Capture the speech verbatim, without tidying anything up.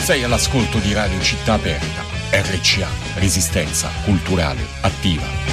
Sei all'ascolto di Radio Città Aperta, R C A, Resistenza Culturale Attiva.